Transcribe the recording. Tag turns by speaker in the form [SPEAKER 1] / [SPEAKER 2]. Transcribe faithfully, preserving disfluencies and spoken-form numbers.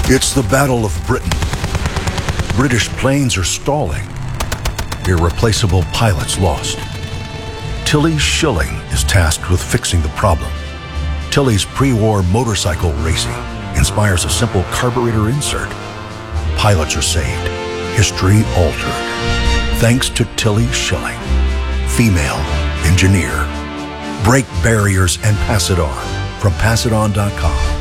[SPEAKER 1] It's the Battle of Britain. British planes are stalling. Irreplaceable pilots lost. Tilly Schilling is tasked with fixing the problem. Tilly's pre-war motorcycle racing inspires a simple carburetor insert. Pilots are saved. History altered. Thanks to Tilly Schilling. Female engineer. Break barriers and pass it on from pass it on dot com.